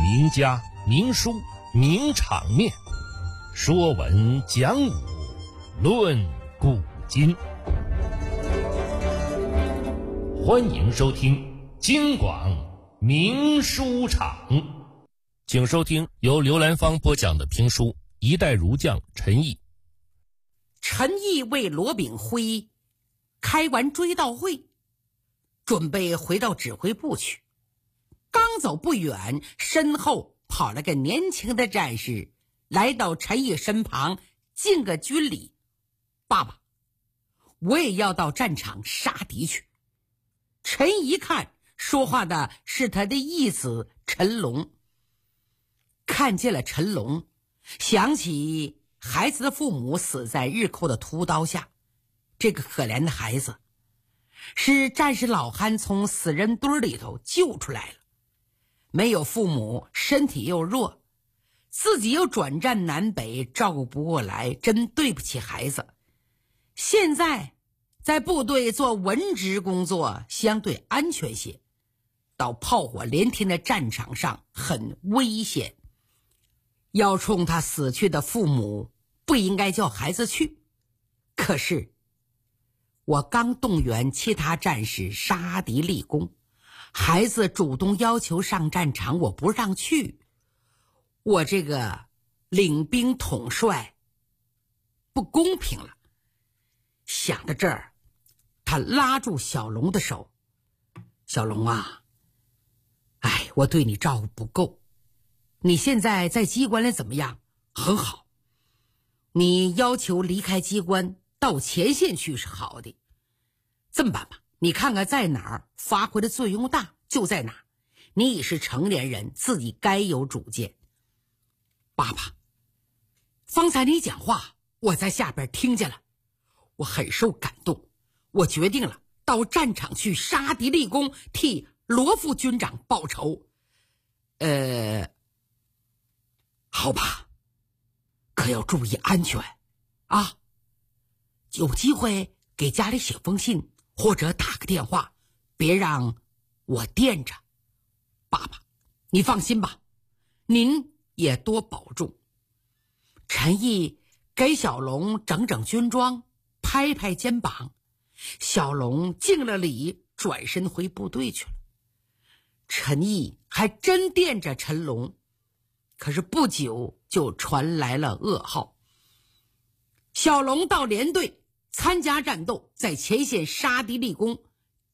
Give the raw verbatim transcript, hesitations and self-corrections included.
名家、名书、名场面，说文讲武，论古今。欢迎收听京广名书场，请收听由刘兰芳播讲的评书《一代儒将陈毅》。 陈毅为罗秉辉开完追悼会，准备回到指挥部去。刚走不远，身后跑了个年轻的战士，来到陈毅身旁敬个军礼。爸爸，我也要到战场杀敌去。陈一看，说话的是他的义子陈龙。看见了陈龙，想起孩子的父母死在日寇的屠刀下，这个可怜的孩子是战士老憨从死人堆里头救出来了，没有父母，身体又弱，自己又转战南北，照顾不过来，真对不起孩子。现在在部队做文职工作相对安全些，到炮火连天的战场上很危险。要冲他死去的父母，不应该叫孩子去。可是我刚动员其他战士杀敌立功，孩子主动要求上战场，我不让去，我这个领兵统帅不公平了。想到这儿，他拉住小龙的手，小龙啊，哎，我对你照顾不够，你现在在机关里怎么样？很好，你要求离开机关到前线去是好的。这么办吧，你看看在哪儿发挥的作用大就在哪儿，你已是成年人，自己该有主见。爸爸，方才你讲话我在下边听见了，我很受感动，我决定了到战场去杀敌立功，替罗副军长报仇。呃，好吧，可要注意安全啊！有机会给家里写封信或者打个电话，别让我惦着。爸爸，你放心吧，您也多保重。陈毅给小龙整整军装，拍拍肩膀，小龙敬了礼，转身回部队去了。陈毅还真惦着陈龙，可是不久就传来了噩耗。小龙到连队参加战斗，在前线杀敌立功，